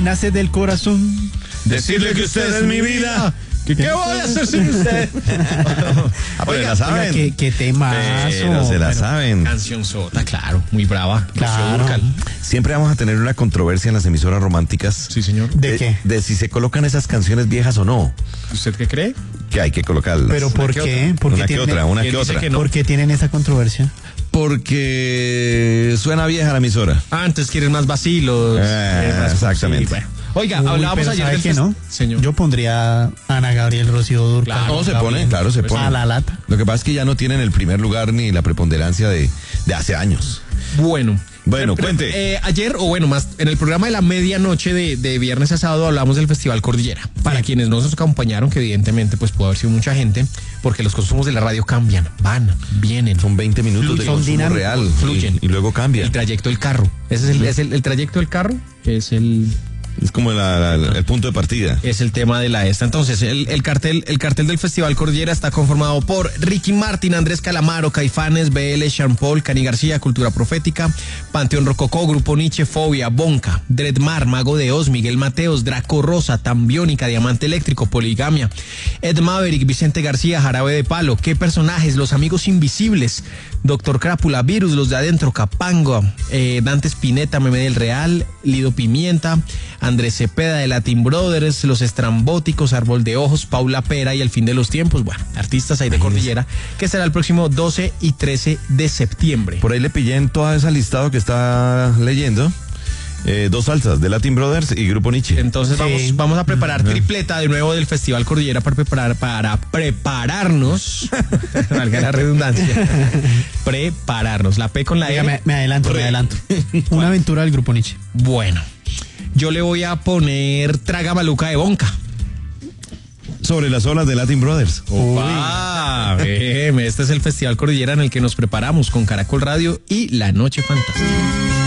nace del corazón decirle que usted es mi vida. ¿Qué voy a hacer sin usted? Pero la saben. Qué temazo. Pero se la saben. Canción sota, claro, muy brava. Claro. Siempre vamos a tener una controversia en las emisoras románticas. Sí, señor. ¿De qué? De si se colocan esas canciones viejas o no. ¿Usted qué cree? Que hay que colocarlas. ¿Pero por qué? Una que otra. que no. ¿Por qué tienen esa controversia? Porque suena vieja la emisora. Antes quieren más vacilos. Exactamente. Sí, bueno. Oiga, Uy, hablábamos pero ayer ¿sabe del qué, no? Señor. Yo pondría Ana Gabriel, Rocío Dúrcal. No, se pone, claro, se pone. A la lata. Lo que pasa es que ya no tienen el primer lugar ni la preponderancia de hace años. Bueno, cuente. Ayer, o bueno, más en el programa de la medianoche de viernes a sábado hablamos del Festival Cordillera. Para quienes no nos acompañaron, que evidentemente pues pudo haber sido mucha gente, porque los consumos de la radio cambian, van, vienen. Son 20 minutos de Son consumo dinámicos, real. fluyen. Y luego cambia. El trayecto del carro. Ese es el trayecto del carro, es el como el punto de partida. Es el tema de la esta. Entonces, el cartel del Festival Cordillera está conformado por Ricky Martin, Andrés Calamaro, Caifanes, BL, Sean Paul, Cani García, Cultura Profética, Panteón Rococó, Grupo Nietzsche, Fobia, Bonca, Dreadmar, Mago de Oz, Miguel Mateos, Draco Rosa, Tambiónica, Diamante Eléctrico, Poligamia, Ed Maverick, Vicente García, Jarabe de Palo, Qué Personajes, Los Amigos Invisibles, Doctor Crápula, Virus, Los de Adentro, Capanga, Dante Spinetta, Meme del Real, Lido Pimienta, Andrés Cepeda de Latin Brothers, Los Estrambóticos, Árbol de Ojos, Paula Pera y El Fin de los Tiempos. Bueno, artistas ahí de Cordillera, que será el próximo 12 y 13 de septiembre. Por ahí le pillé en todo ese listado que está leyendo. Dos salsas, de Latin Brothers y Grupo Nietzsche. Entonces vamos a preparar tripleta de nuevo del Festival Cordillera para prepararnos, valga la redundancia, prepararnos, la P con la E. Me adelanto. Una aventura del Grupo Nietzsche. Bueno, yo le voy a poner Traga Maluca de Bonca. Sobre las olas de Latin Brothers. ¡Opa! Este es el Festival Cordillera en el que nos preparamos con Caracol Radio y La Noche Fantástica.